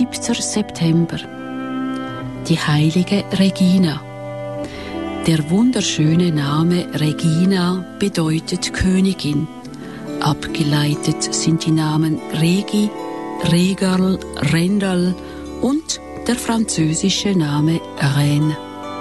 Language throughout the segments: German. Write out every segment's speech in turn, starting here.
7. September. Die heilige Regina. Der wunderschöne Name Regina bedeutet Königin. Abgeleitet sind die Namen Regi, Regal, Rendal und der französische Name Reine.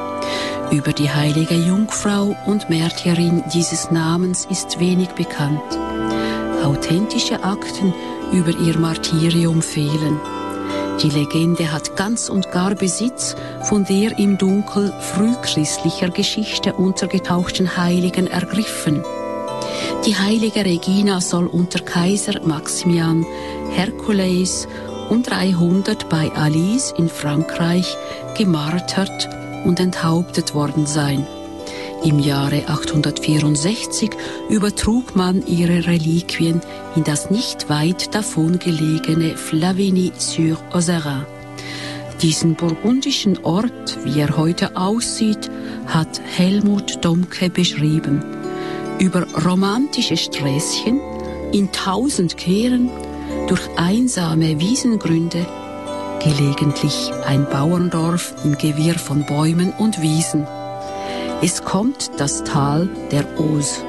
Über die heilige Jungfrau und Märtyrin dieses Namens ist wenig bekannt. Authentische Akten über ihr Martyrium fehlen. Die Legende hat ganz und gar Besitz von der im Dunkel frühchristlicher Geschichte untergetauchten Heiligen ergriffen. Die heilige Regina soll unter Kaiser Maximian Hercules um 300 bei Alise in Frankreich gemartert und enthauptet worden sein. Im Jahre 864 übertrug man ihre Reliquien in das nicht weit davon gelegene Flavigny-sur-Ozerain. Diesen burgundischen Ort, wie er heute aussieht, hat Helmut Domke beschrieben. Über romantische Sträßchen, in 1000 Kehren, durch einsame Wiesengründe, gelegentlich ein Bauerndorf im Gewirr von Bäumen und Wiesen. Es kommt das Tal der Auze.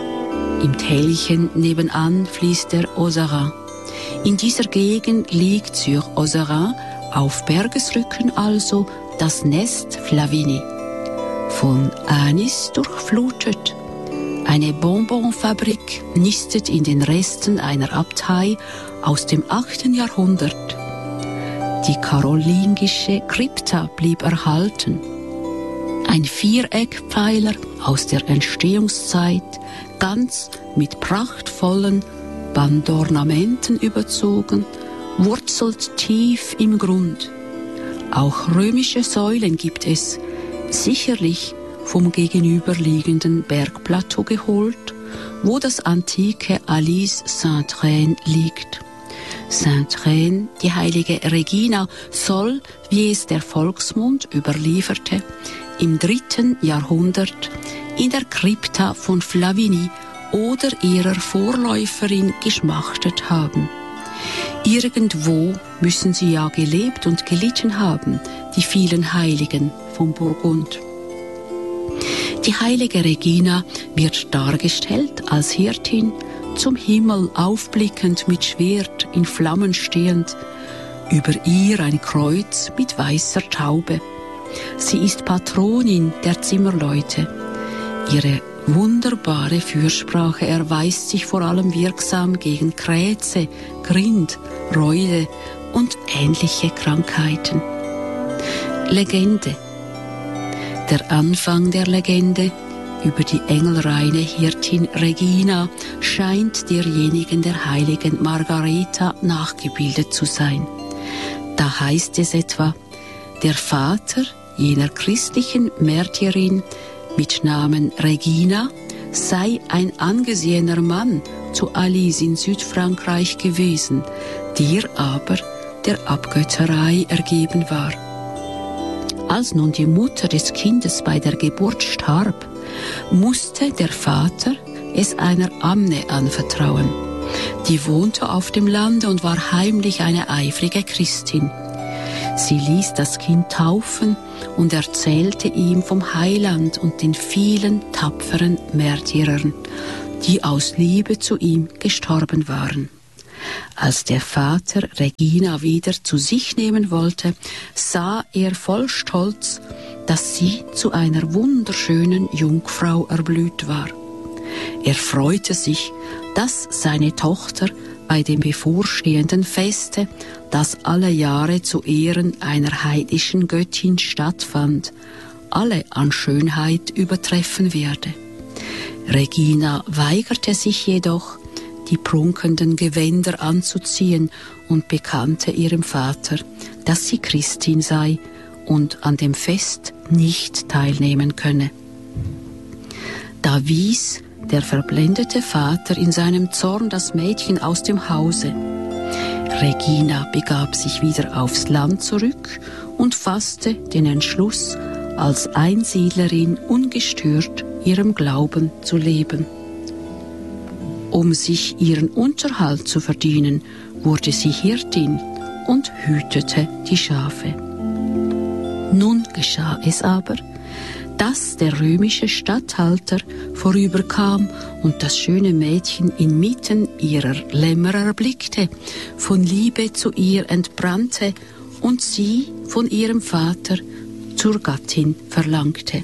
Im Tälchen nebenan fließt der Ozerain. In dieser Gegend liegt sur Ozerain, auf Bergesrücken also, das Nest Flavigny. Von Anis durchflutet. Eine Bonbonfabrik nistet in den Resten einer Abtei aus dem 8. Jahrhundert. Die karolingische Krypta blieb erhalten. Ein Viereckpfeiler aus der Entstehungszeit, ganz mit prachtvollen Bandornamenten überzogen, wurzelt tief im Grund. Auch römische Säulen gibt es, sicherlich vom gegenüberliegenden Bergplateau geholt, wo das antike Alise Saint-Reine liegt. Saint-Reine, die heilige Regina, soll, wie es der Volksmund überlieferte, im 3. Jahrhundert in der Krypta von Flavigny oder ihrer Vorläuferin geschmachtet haben. Irgendwo müssen sie ja gelebt und gelitten haben, die vielen Heiligen von Burgund. Die heilige Regina wird dargestellt als Hirtin, zum Himmel aufblickend mit Schwert in Flammen stehend, über ihr ein Kreuz mit weißer Taube. Sie ist Patronin der Zimmerleute. Ihre wunderbare Fürsprache erweist sich vor allem wirksam gegen Krätze, Grind, Reude und ähnliche Krankheiten. Legende. Der Anfang der Legende über die engelreine Hirtin Regina scheint derjenigen der heiligen Margareta nachgebildet zu sein. Da heißt es etwa, der Vater jener christlichen Märtyrin mit Namen Regina sei ein angesehener Mann zu Alise in Südfrankreich gewesen, der aber der Abgötterei ergeben war. Als nun die Mutter des Kindes bei der Geburt starb, musste der Vater es einer Amne anvertrauen. Die wohnte auf dem Lande und war heimlich eine eifrige Christin. Sie ließ das Kind taufen und erzählte ihm vom Heiland und den vielen tapferen Märtyrern, die aus Liebe zu ihm gestorben waren. Als der Vater Regina wieder zu sich nehmen wollte, sah er voll Stolz, dass sie zu einer wunderschönen Jungfrau erblüht war. Er freute sich, dass seine Tochter bei dem bevorstehenden Feste, das alle Jahre zu Ehren einer heidnischen Göttin stattfand, alle an Schönheit übertreffen werde. Regina weigerte sich jedoch, die prunkenden Gewänder anzuziehen und bekannte ihrem Vater, dass sie Christin sei und an dem Fest nicht teilnehmen könne. Da wies der verblendete Vater in seinem Zorn das Mädchen aus dem Hause. Regina begab sich wieder aufs Land zurück und fasste den Entschluss, als Einsiedlerin ungestört ihrem Glauben zu leben. Um sich ihren Unterhalt zu verdienen, wurde sie Hirtin und hütete die Schafe. Nun geschah es aber, dass der römische Statthalter vorüberkam und das schöne Mädchen inmitten ihrer Lämmer erblickte, von Liebe zu ihr entbrannte und sie von ihrem Vater zur Gattin verlangte.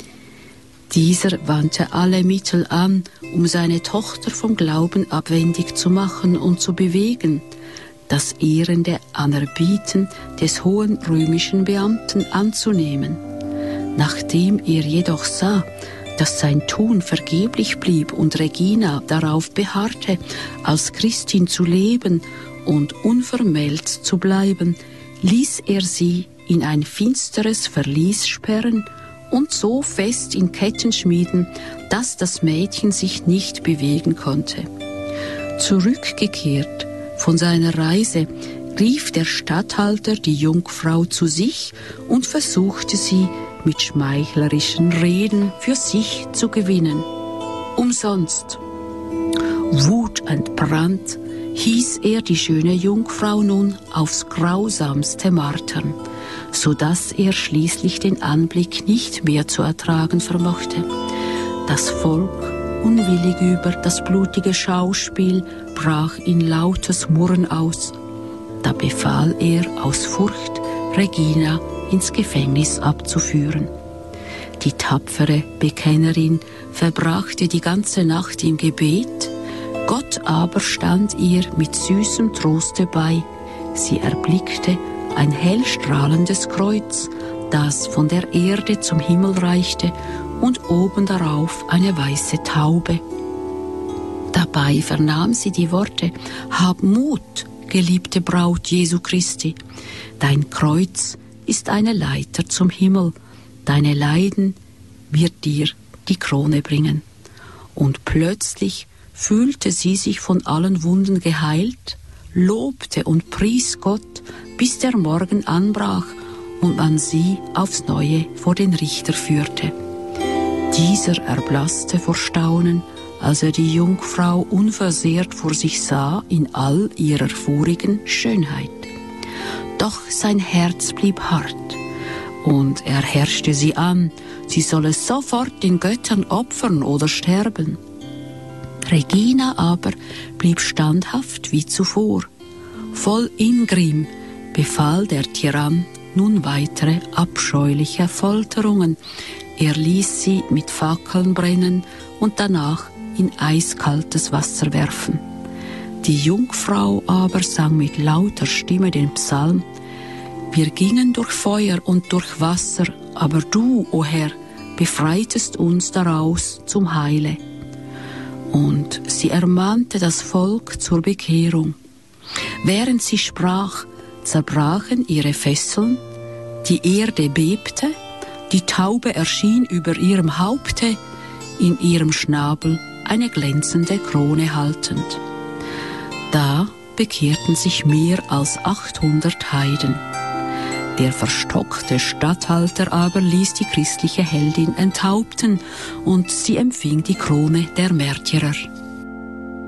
Dieser wandte alle Mittel an, um seine Tochter vom Glauben abwendig zu machen und zu bewegen, das ehrende Anerbieten des hohen römischen Beamten anzunehmen. Nachdem er jedoch sah, dass sein Tun vergeblich blieb und Regina darauf beharrte, als Christin zu leben und unvermählt zu bleiben, ließ er sie in ein finsteres Verlies sperren und so fest in Ketten schmieden, dass das Mädchen sich nicht bewegen konnte. Zurückgekehrt von seiner Reise rief der Statthalter die Jungfrau zu sich und versuchte sie mit schmeichlerischen Reden für sich zu gewinnen. Umsonst. Wutentbrannt hieß er die schöne Jungfrau nun aufs Grausamste martern, so dass er schließlich den Anblick nicht mehr zu ertragen vermochte. Das Volk, unwillig über das blutige Schauspiel, brach in lautes Murren aus. Da befahl er aus Furcht, Regina ins Gefängnis abzuführen. Die tapfere Bekennerin verbrachte die ganze Nacht im Gebet, Gott aber stand ihr mit süßem Troste bei. Sie erblickte ein hellstrahlendes Kreuz, das von der Erde zum Himmel reichte, und oben darauf eine weiße Taube. Dabei vernahm sie die Worte: Hab Mut, geliebte Braut Jesu Christi, dein Kreuz ist eine Leiter zum Himmel, deine Leiden wird dir die Krone bringen. Und plötzlich fühlte sie sich von allen Wunden geheilt, lobte und pries Gott, bis der Morgen anbrach und man sie aufs Neue vor den Richter führte. Dieser erblasste vor Staunen, als er die Jungfrau unversehrt vor sich sah in all ihrer vorigen Schönheit. Doch sein Herz blieb hart, und er herrschte sie an, sie solle sofort den Göttern opfern oder sterben. Regina aber blieb standhaft wie zuvor. Voll Ingrimm befahl der Tyrann nun weitere abscheuliche Folterungen. Er ließ sie mit Fackeln brennen und danach in eiskaltes Wasser werfen. Die Jungfrau aber sang mit lauter Stimme den Psalm: Wir gingen durch Feuer und durch Wasser, aber du, o Herr, befreitest uns daraus zum Heile. Und sie ermahnte das Volk zur Bekehrung. Während sie sprach, zerbrachen ihre Fesseln, die Erde bebte, die Taube erschien über ihrem Haupte, in ihrem Schnabel eine glänzende Krone haltend. Da bekehrten sich mehr als 800 Heiden. Der verstockte Statthalter aber ließ die christliche Heldin enthaupten und sie empfing die Krone der Märtyrer.